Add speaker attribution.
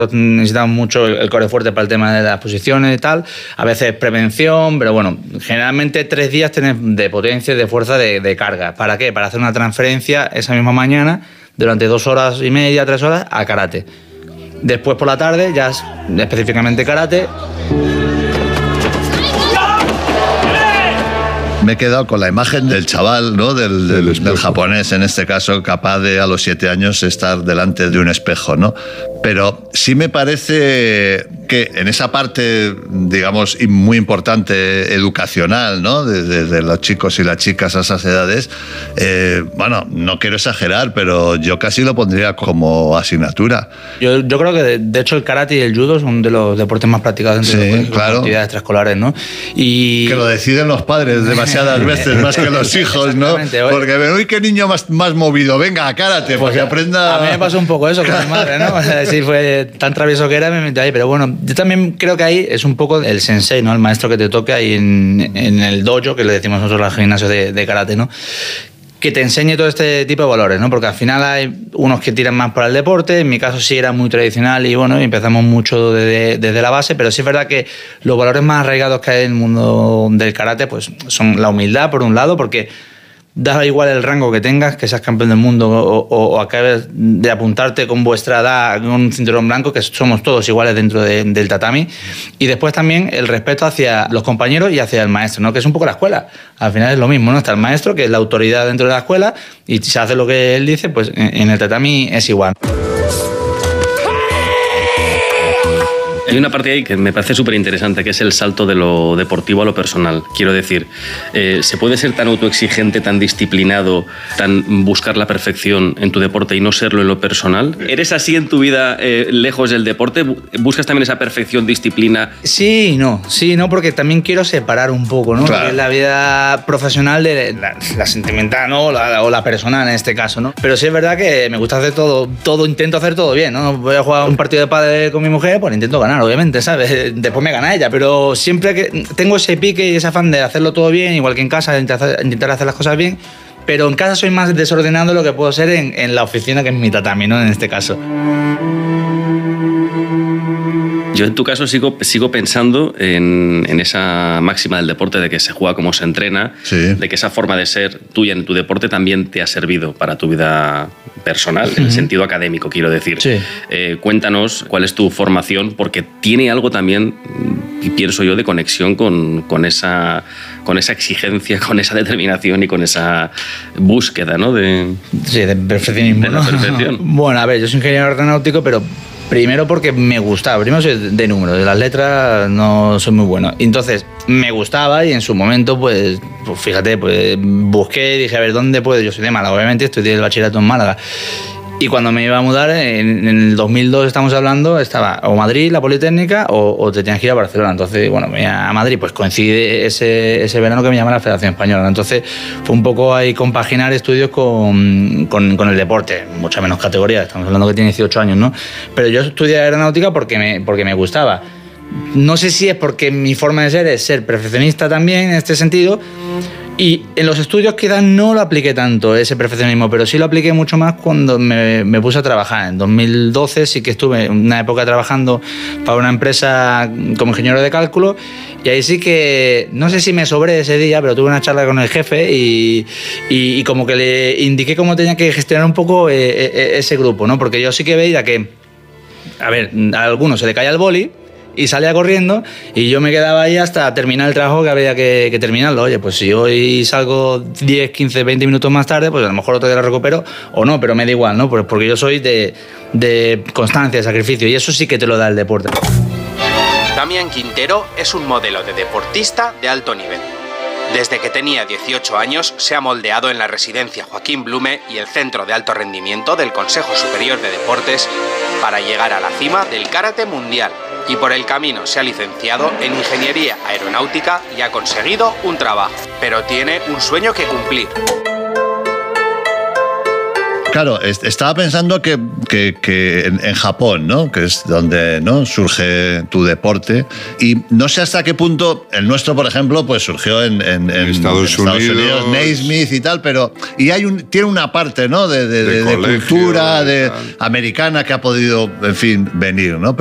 Speaker 1: Necesitamos mucho el core fuerte para el tema de las posiciones y tal. A veces prevención, pero bueno, generalmente 3 días tenés de potencia y de fuerza de carga. ¿Para qué? Para hacer una transferencia esa misma mañana durante 2 horas y media, 3 horas a karate. Después por la tarde ya es específicamente karate.
Speaker 2: Me he quedado con la imagen del chaval, ¿no? del japonés, en este caso, capaz de a los 7 años estar delante de un espejo, ¿no? Pero sí me parece que en esa parte, digamos, muy importante educacional, ¿no? De los chicos y las chicas a esas edades, bueno, no quiero exagerar, pero yo casi lo pondría como asignatura.
Speaker 1: Yo creo que, de hecho, el karate y el judo son de los deportes más practicados entre las actividades extraescolares, ¿no? Y
Speaker 2: que lo deciden los padres demasiadas veces, más que los hijos, ¿no? Porque ven, uy, qué niño más movido, venga, a karate, pues que aprenda...
Speaker 1: A mí me pasó un poco eso con mi madre, ¿no? O sea, sí, fue tan travieso que era, me metí ahí, pero bueno, yo también creo que ahí es un poco el sensei, ¿no? El maestro que te toque ahí en el dojo, que le decimos nosotros al gimnasio de karate, ¿no? Que te enseñe todo este tipo de valores, ¿no? Porque al final hay unos que tiran más para el deporte, en mi caso sí era muy tradicional y bueno, empezamos mucho desde la base, pero sí es verdad que los valores más arraigados que hay en el mundo del karate pues son la humildad, por un lado, porque da igual el rango que tengas, que seas campeón del mundo o acabes de apuntarte con vuestra edad con un cinturón blanco, que somos todos iguales dentro del tatami. Y después también el respeto hacia los compañeros y hacia el maestro, ¿no? Que es un poco la escuela. Al final es lo mismo, ¿no? Está el maestro, que es la autoridad dentro de la escuela, y si se hace lo que él dice, pues en el tatami es igual.
Speaker 3: Hay una parte ahí que me parece súper interesante, que es el salto de lo deportivo a lo personal. Quiero decir, ¿se puede ser tan autoexigente, tan disciplinado, tan buscar la perfección en tu deporte y no serlo en lo personal? ¿Eres así en tu vida lejos del deporte? ¿Buscas también esa perfección, disciplina?
Speaker 1: Sí, no, porque también quiero separar un poco, ¿no? Claro. La vida profesional de la sentimental, ¿no? O la personal en este caso, ¿no? Pero sí es verdad que me gusta hacer todo, intento hacer todo bien, ¿no? Voy a jugar un partido de pádel con mi mujer, pues intento ganar, obviamente, ¿sabes? Después me gana ella, pero siempre que tengo ese pique y ese afán de hacerlo todo bien, igual que en casa, intentar hacer las cosas bien, pero en casa soy más desordenado de lo que puedo ser en la oficina, que es mi tatami, ¿no? En este caso.
Speaker 3: Yo en tu caso sigo pensando en esa máxima del deporte de que se juega como se entrena, sí, de que esa forma de ser tuya en tu deporte también te ha servido para tu vida personal, en el sentido académico, quiero decir. Sí. Cuéntanos cuál es tu formación, porque tiene algo también, pienso yo, de conexión con esa exigencia, con esa determinación y con esa búsqueda, ¿no? De
Speaker 1: perfeccionismo. De la perfección. Bueno, a ver, yo soy ingeniero aeronáutico, pero primero porque me gustaba. Primero soy de números, de las letras no soy muy bueno. Entonces me gustaba y en su momento, pues fíjate, pues busqué y dije, a ver, ¿dónde puedo? Yo soy de Málaga, obviamente, estudié el bachillerato en Málaga. Y cuando me iba a mudar, en el 2002 estamos hablando, estaba o Madrid, la Politécnica, o te tenías que ir a Barcelona. Entonces, bueno, me iba a Madrid, pues coincide ese verano que me llama la Federación Española. Entonces, fue un poco ahí compaginar estudios con el deporte, mucha menos categoría, estamos hablando que tiene 18 años, ¿no? Pero yo estudié aeronáutica porque me gustaba. No sé si es porque mi forma de ser es ser perfeccionista también en este sentido. Y en los estudios quizás no lo apliqué tanto, ese perfeccionismo, pero sí lo apliqué mucho más cuando me puse a trabajar. En 2012 sí que estuve una época trabajando para una empresa como ingeniero de cálculo, y ahí sí que, no sé si me sobré ese día, pero tuve una charla con el jefe y como que le indiqué cómo tenía que gestionar un poco ese grupo, ¿no? Porque yo sí que veía que, a ver, a algunos se le caía el boli y salía corriendo, y yo me quedaba ahí hasta terminar el trabajo que había que terminarlo. Oye, pues si hoy salgo 10, 15, 20 minutos más tarde, pues a lo mejor otro día lo recupero o no, pero me da igual, ¿no? Porque yo soy de constancia, de sacrificio, y eso sí que te lo da el deporte.
Speaker 4: Damián Quintero es un modelo de deportista de alto nivel. Desde que tenía 18 años se ha moldeado en la residencia Joaquín Blume y el Centro de Alto Rendimiento del Consejo Superior de Deportes para llegar a la cima del karate mundial. Y por el camino se ha licenciado en Ingeniería Aeronáutica y ha conseguido un trabajo, pero tiene un sueño que cumplir.
Speaker 2: Claro, estaba pensando que en Japón, ¿no? Que es donde, ¿no?, surge tu deporte, y no sé hasta qué punto el nuestro, por ejemplo, pues surgió en
Speaker 5: Estados Unidos,
Speaker 2: Naismith y tal, pero tiene una parte, ¿no?, de cultura americana que ha podido, en fin, venir, ¿no?